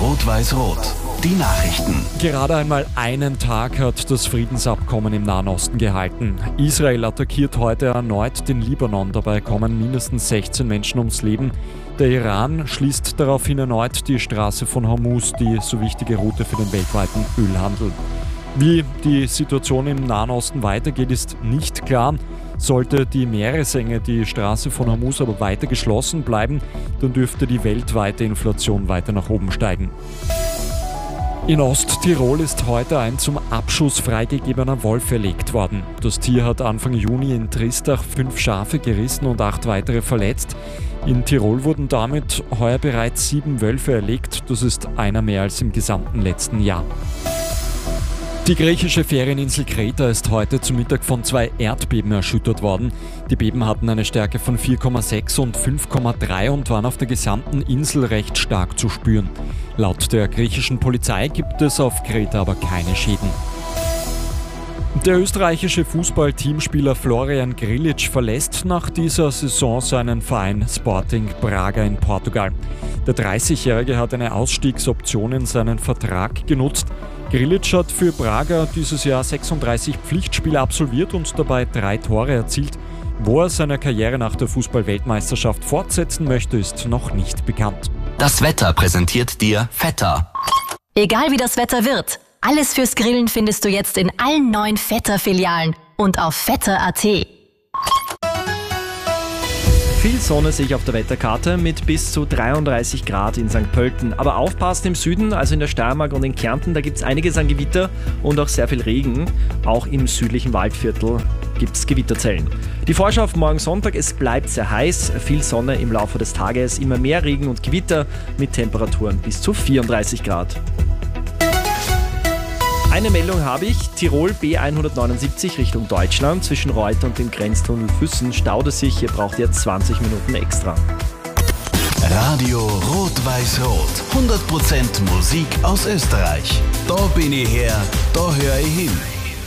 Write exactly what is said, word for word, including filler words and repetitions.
Rot-Weiß-Rot. Die Nachrichten. Gerade einmal einen Tag hat das Friedensabkommen im Nahen Osten gehalten. Israel attackiert heute erneut den Libanon. Dabei kommen mindestens sechzehn Menschen ums Leben. Der Iran schließt daraufhin erneut die Straße von Hormuz, die so wichtige Route für den weltweiten Ölhandel. Wie die Situation im Nahen Osten weitergeht, ist nicht klar. Sollte die Meeresenge die Straße von Hormuz aber weiter geschlossen bleiben, dann dürfte die weltweite Inflation weiter nach oben steigen. In Osttirol ist heute ein zum Abschuss freigegebener Wolf erlegt worden. Das Tier hat Anfang Juni in Tristach fünf Schafe gerissen und acht weitere verletzt. In Tirol wurden damit heuer bereits sieben Wölfe erlegt. Das ist einer mehr als im gesamten letzten Jahr. Die griechische Ferieninsel Kreta ist heute zu Mittag von zwei Erdbeben erschüttert worden. Die Beben hatten eine Stärke von vier Komma sechs und fünf Komma drei und waren auf der gesamten Insel recht stark zu spüren. Laut der griechischen Polizei gibt es auf Kreta aber keine Schäden. Der österreichische Fußball-Teamspieler Florian Grillitsch verlässt nach dieser Saison seinen Verein Sporting Braga in Portugal. Der dreißigjährige hat eine Ausstiegsoption in seinen Vertrag genutzt. Grillitsch hat für Braga dieses Jahr sechsunddreißig Pflichtspiele absolviert und dabei drei Tore erzielt. Wo er seine Karriere nach der Fußball-Weltmeisterschaft fortsetzen möchte, ist noch nicht bekannt. Das Wetter präsentiert dir Vetter. Egal wie das Wetter wird, alles fürs Grillen findest du jetzt in allen neuen Vetter-Filialen und auf vetter punkt at. Viel Sonne sehe ich auf der Wetterkarte mit bis zu dreiunddreißig Grad in Sankt Pölten. Aber aufpassen im Süden, also in der Steiermark und in Kärnten, da gibt es einiges an Gewitter und auch sehr viel Regen. Auch im südlichen Waldviertel gibt es Gewitterzellen. Die Vorschau auf morgen Sonntag: Es bleibt sehr heiß, viel Sonne im Laufe des Tages, immer mehr Regen und Gewitter mit Temperaturen bis zu vierunddreißig Grad. Eine Meldung habe ich. Tirol B hundertneunundsiebzig Richtung Deutschland. Zwischen Reuter und dem Grenztunnel Füssen staut es sich. Ihr braucht jetzt zwanzig Minuten extra. Radio Rot-Weiß-Rot. hundert Prozent Musik aus Österreich. Da bin ich her, da höre ich hin.